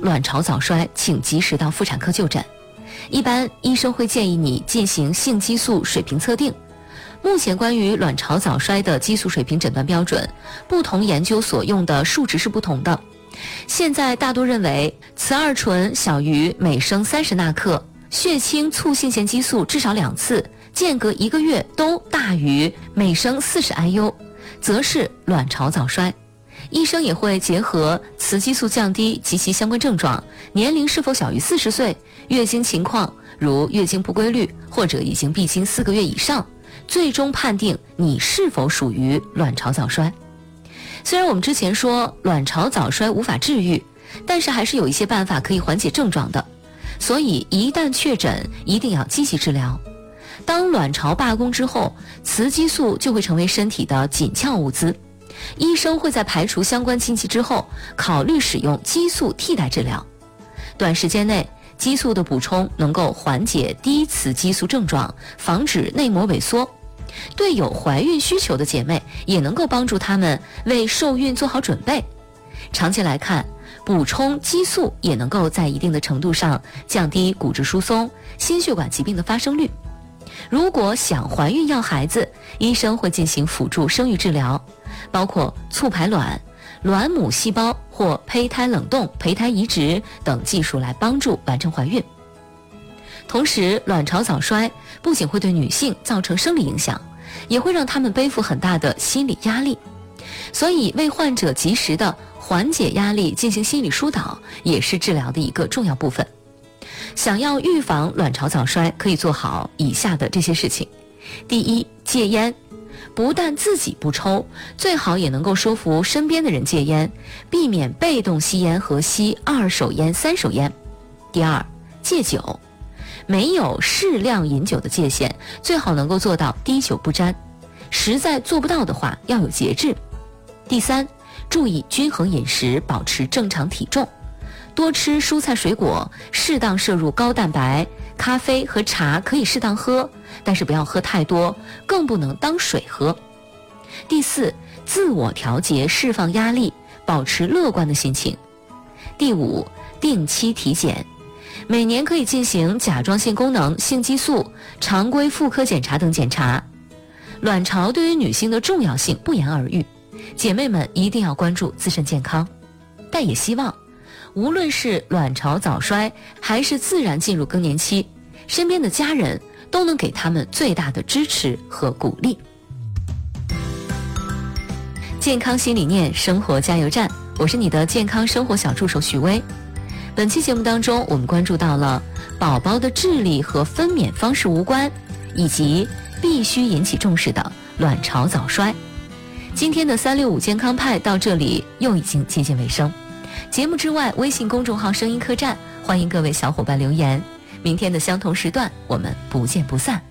卵巢早衰，请及时到妇产科就诊。一般医生会建议你进行性激素水平测定。目前关于卵巢早衰的激素水平诊断标准，不同研究所用的数值是不同的。现在大多认为雌二醇小于每升30纳克，血清促性腺激素至少2次，间隔1个月都大于每升40 IU， 则是卵巢早衰。医生也会结合雌激素降低及其相关症状、年龄是否小于40岁、月经情况，如月经不规律或者已经闭经4个月以上，最终判定你是否属于卵巢早衰。虽然我们之前说卵巢早衰无法治愈，但是还是有一些办法可以缓解症状的，所以一旦确诊，一定要积极治疗。当卵巢罢工之后，雌激素就会成为身体的紧俏物资，医生会在排除相关禁忌之后，考虑使用激素替代治疗。短时间内，激素的补充能够缓解低雌激素症状，防止内膜萎缩。对有怀孕需求的姐妹，也能够帮助她们为受孕做好准备。长期来看，补充激素也能够在一定的程度上降低骨质疏松、心血管疾病的发生率。如果想怀孕要孩子，医生会进行辅助生育治疗，包括促排卵、卵母细胞或胚胎冷冻、胚胎移植等技术来帮助完成怀孕。同时，卵巢早衰不仅会对女性造成生理影响，也会让她们背负很大的心理压力。所以，为患者及时的缓解压力，进行心理疏导，也是治疗的一个重要部分。想要预防卵巢早衰，可以做好以下的这些事情。第一，戒烟。不但自己不抽，最好也能够说服身边的人戒烟，避免被动吸烟和吸2手烟、3手烟。第二，戒酒。没有适量饮酒的界限，最好能够做到滴酒不沾，实在做不到的话，要有节制。第三，注意均衡饮食，保持正常体重，多吃蔬菜水果，适当摄入高蛋白，咖啡和茶可以适当喝，但是不要喝太多，更不能当水喝。第四，自我调节，释放压力，保持乐观的心情。第五，定期体检。每年可以进行甲状腺功能、性激素、常规妇科检查等检查。卵巢对于女性的重要性不言而喻，姐妹们一定要关注自身健康。但也希望，无论是卵巢早衰还是自然进入更年期，身边的家人都能给他们最大的支持和鼓励。健康新理念，生活加油站，我是你的健康生活小助手许薇。本期节目当中，我们关注到了宝宝的智力和分娩方式无关，以及必须引起重视的卵巢早衰。今天的365健康派到这里又已经接近尾声。节目之外，微信公众号声音客栈，欢迎各位小伙伴留言。明天的相同时段，我们不见不散。